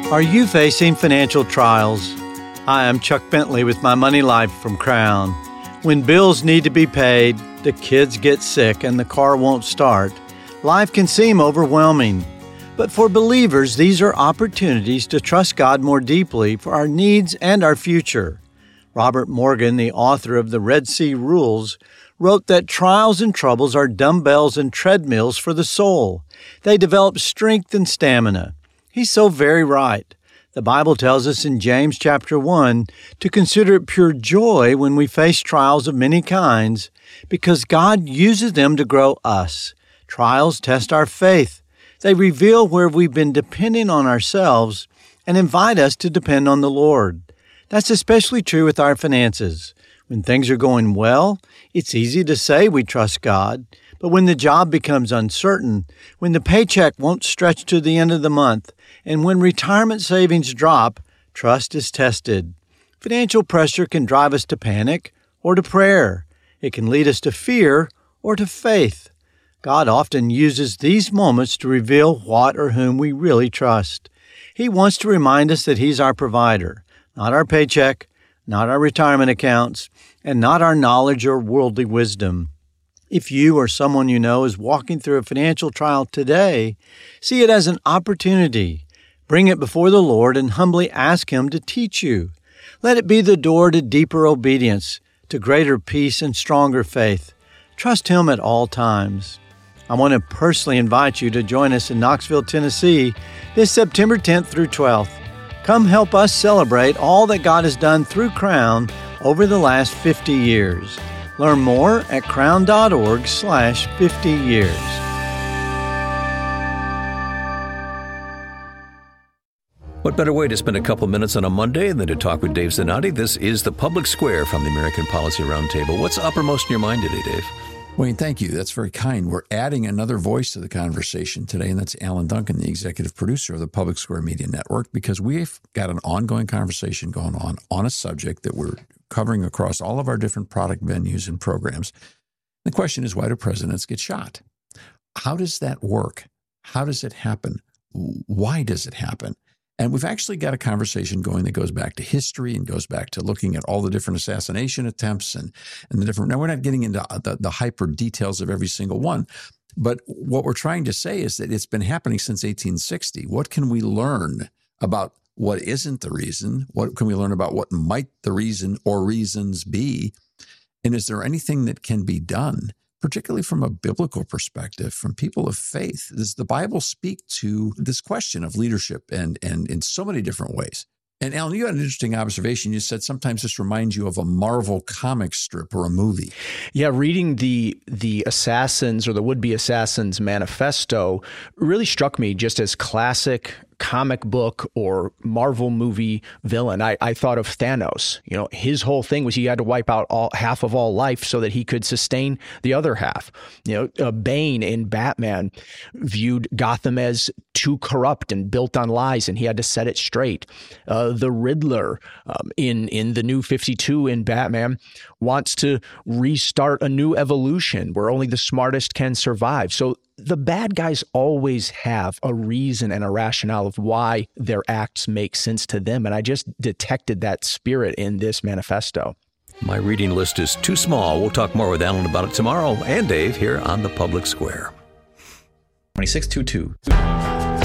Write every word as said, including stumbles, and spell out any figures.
Are you facing financial trials? Hi, I'm Chuck Bentley with My Money Life from Crown. When bills need to be paid, the kids get sick, and the car won't start, life can seem overwhelming. But for believers, these are opportunities to trust God more deeply for our needs and our future. Robert Morgan, the author of The Red Sea Rules, wrote that trials and troubles are dumbbells and treadmills for the soul. They develop strength and stamina. He's so very right. The Bible tells us in James chapter one to consider it pure joy when we face trials of many kinds, because God uses them to grow us. Trials test our faith. They reveal where we've been depending on ourselves and invite us to depend on the Lord. That's especially true with our finances. When things are going well, it's easy to say we trust God. But when the job becomes uncertain, when the paycheck won't stretch to the end of the month, and when retirement savings drop, trust is tested. Financial pressure can drive us to panic or to prayer. It can lead us to fear or to faith. God often uses these moments to reveal what or whom we really trust. He wants to remind us that He's our provider, not our paycheck, not our retirement accounts, and not our knowledge or worldly wisdom. If you or someone you know is walking through a financial trial today, see it as an opportunity. Bring it before the Lord and humbly ask Him to teach you. Let it be the door to deeper obedience, to greater peace and stronger faith. Trust Him at all times. I want to personally invite you to join us in Knoxville, Tennessee, this September tenth through twelfth. Come help us celebrate all that God has done through Crown over the last fifty years. Learn more at crown.org slash 50 years. What better way to spend a couple minutes on a Monday than to talk with Dave Zanotti? This is the Public Square from the American Policy Roundtable. What's uppermost in your mind today, Dave? Wayne, thank you. That's very kind. We're adding another voice to the conversation today, and that's Alan Duncan, the executive producer of the Public Square Media Network, because we've got an ongoing conversation going on on a subject that we're covering across all of our different product venues and programs. The question is, why do presidents get shot? How does that work? How does it happen? Why does it happen? And we've actually got a conversation going that goes back to history and goes back to looking at all the different assassination attempts and, and the different. Now, we're not getting into the, the hyper details of every single one, but what we're trying to say is that it's been happening since eighteen sixty. What can we learn about what isn't the reason? What can we learn about what might the reason or reasons be? And is there anything that can be done, particularly from a biblical perspective, from people of faith? Does the Bible speak to this question of leadership and, and in so many different ways? And Alan, you had an interesting observation. You said sometimes this reminds you of a Marvel comic strip or a movie. Yeah, reading the the assassins or the would-be assassins manifesto really struck me just as classic comic book or Marvel movie villain. I, I thought of Thanos. You know, his whole thing was he had to wipe out all half of all life so that he could sustain the other half. You know, uh, Bane in Batman viewed Gotham as too corrupt and built on lies, and he had to set it straight. Uh, the Riddler um, in in the New fifty-two in Batman wants to restart a new evolution where only the smartest can survive. So the bad guys always have a reason and a rationale of why their acts make sense to them. And I just detected that spirit in this manifesto. My reading list is too small. We'll talk more with Alan about it tomorrow and Dave here on the Public Square. twenty-six twenty-two